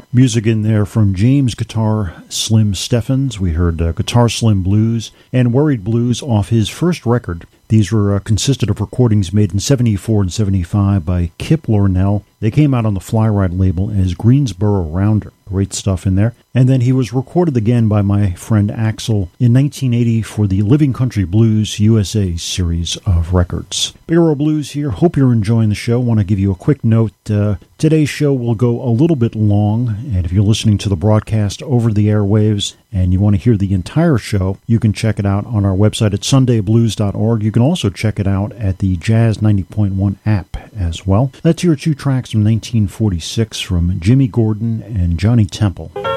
Music in there from James Guitar Slim Steffens. We heard Guitar Slim Blues and Worried Blues off his first record. These were consisted of recordings made in 74 and 75 by Kip Lornell. They came out on the Fly-Ride label as Greensboro Rounder. Great stuff in there. And then he was recorded again by my friend Axl in 1980 for the Living Country Blues USA series of records. Big Earl Blues here. Hope you're enjoying the show. Want to give you a quick note. Today's show will go a little bit long, and if you're listening to the broadcast over the airwaves and you want to hear the entire show, you can check it out on our website at sundayblues.org. You can also check it out at the Jazz 90.1 app as well. Let's hear two tracks from 1946 from Jimmy Gordon and Johnny Temple.